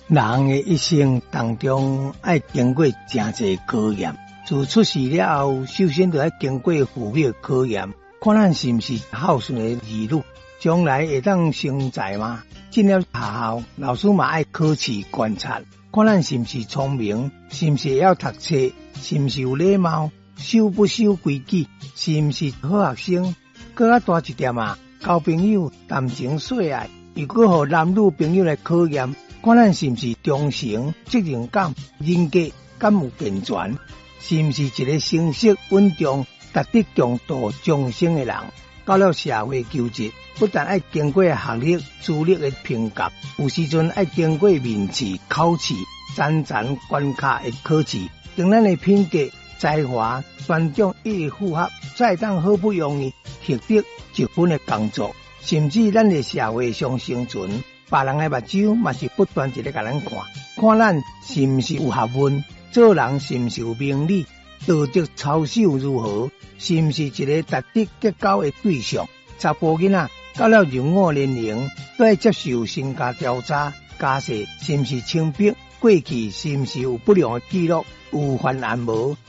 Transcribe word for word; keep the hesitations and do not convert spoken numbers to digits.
人的一生当中要经过真侪考验，自出世了后，首先就要经过父母的考验，看咱是不是孝顺的儿女，将来会当成才吗？进了学校，老师嘛爱考试观察，看咱是不是聪明，是不是会晓读册，是不是有礼貌，守不守规矩，是不是好学生。搁较大一点啊，交朋友谈情说爱，如果和男女朋友来考验，看咱是不是忠诚、责任感、人格敢有健全，是不是一个成熟稳重、值得重度终生的人。到了社会求职，不但要经过学历、资历的评价，有时阵要经过面试、考试、层层关卡的考试，等咱的品格、才华、专长一一符合，才当好不容易获得一份的工作，甚至咱的社会上生存。别人的目睭嘛是不断地咧甲咱看，看咱是不是有学问，做人是不是有明理，道德操守如何，是不是一个值得结交的对象。查甫囡仔到了入伍年龄，都要接受身家调查，家世是不是清白，过去是不是有不良的记录，有犯案无。